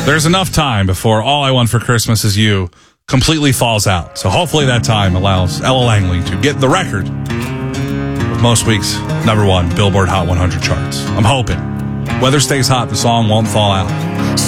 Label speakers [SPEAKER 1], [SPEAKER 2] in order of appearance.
[SPEAKER 1] There's enough time before All I Want for Christmas Is You completely falls out. So hopefully that time allows Ella Langley to get the record of most weeks' #1 Billboard Hot 100 charts. I'm hoping. Weather stays hot, the song won't fall out.